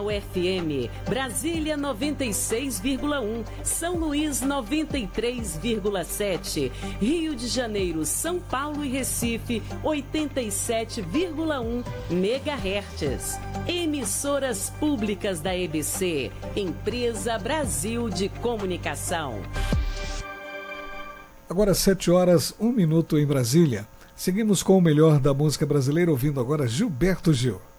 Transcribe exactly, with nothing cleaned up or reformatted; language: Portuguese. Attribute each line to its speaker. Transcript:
Speaker 1: F M, Brasília noventa e seis vírgula um, São Luís noventa e três vírgula sete, Rio de Janeiro, São Paulo e Recife oitenta e sete vírgula um megahertz. Emissoras públicas da E B C, Empresa Brasil de Comunicação.
Speaker 2: Agora sete horas, um minuto em Brasília. Seguimos com o melhor da música brasileira, ouvindo agora Gilberto Gil.